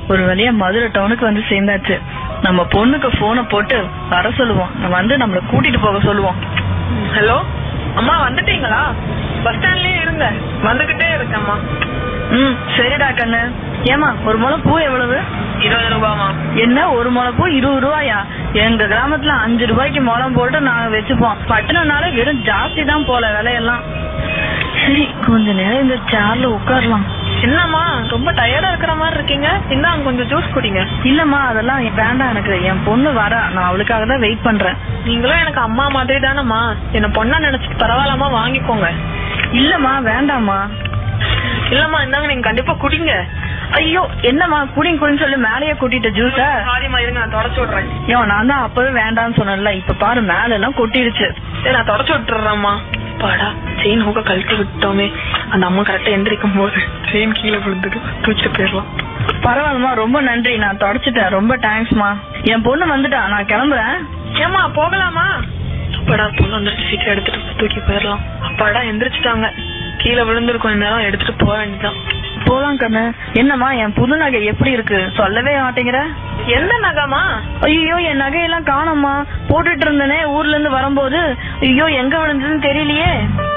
ஒரு வழியா மதுரை டவுனுக்கு வந்து சேர்ந்தாச்சு. நம்ம பொண்ணுக்கு போனை போட்டு வர சொல்லுவோம், வந்து நம்மள கூட்டிட்டு போக சொல்லுவோம். ஹலோ அம்மா, வந்துட்டீங்களா? பஸ் ஸ்டாண்ட்லயே இருங்க, வந்துகிட்டே இருக்கேம்மா. சரிடா கண்ணு. ஏமா ஒரு முளை பூ எவ்வளவு? 20 ரூபாமா. என்ன ஒரு முளை பூ 20 ரூபாயா? எங்க கிராமத்துல 5 ரூபாய்க்கு முளம் போட்டு நாங்க வச்சுப்போம். பட்டணம்னால வெறும் ஜாஸ்தி தான் போல விலையெல்லாம். சரி, கொஞ்ச நேரம் இந்த சேர்ல உட்காரலாம். என்னம்மா ரொம்ப டயர்டா இருக்கிற மாதிரி இருக்கீங்க? இந்தாங்க கொஞ்சம் ஜூஸ் குடிங்க. இல்லம்மா அதெல்லாம் வேண்டாம், எனக்கு என் பொண்ணு வரா, நான் அவளுக்காக தான் வெயிட் பண்றேன். நீங்களும் எனக்கு அம்மா மாதிரி தானம்மா, என்ன பொண்ணா நினைச்சிட்டு பரவாயில்லாமா வாங்கிக்கோங்க. இல்லம்மா வேண்டாம்மா. இல்லம்மா இந்தாங்க, நீங்க கண்டிப்பா குடிங்க. ஐயோ என்னம்மா குடின்னு சொல்லி மேலேயே கூட்டிட்ட ஜூஸ. சாரிம்மா, இருங்க நான் தொடச்சு விடுறேன். நான் தான் அப்பவே வேண்டாம்னு சொன்னேன்ல, இப்ப பாரு மேல எல்லாம் கொட்டிடுச்சு. சரி நான் தொடச்சு விட்டுறேன்மா. பாடா செயின் ஹூக்க கழட்டி விட்டோமே, அந்த அம்மா கரெக்டா எந்திரிக்கும் போது செயின் கீழே விழுந்துட்டு தூக்கிட்டு போயிடலாம். பரவாயில்லமா, ரொம்ப நன்றி, நான் தொடச்சிட்டேன், ரொம்ப தேங்க்ஸ்மா. என் பொண்ணு வந்துட்டா, நான் கிளம்புறேன். ஏமா போகலாமா? அப்பாடா பொண்ணு வந்துருச்சு, சீக்கிரம் எடுத்துட்டு தூக்கி போயிடலாம். அப்பாடா எந்திரிச்சிட்டாங்க, கீழே விழுந்திருக்கும், இந்த நேரம் எடுத்துட்டு போக வேண்டியதான். போலாம் கண்ணு. என்னம்மா என் புது நகை எப்படி இருக்கு? சொல்லவே மாட்டேங்கிற. எந்த நகைமா? ஐயோ என் நகையெல்லாம் காணோம்மா, போட்டுட்டு இருந்தனே ஊர்ல இருந்து வரும்போது. ஐயோ எங்க விழுந்ததுன்னு தெரியலையே.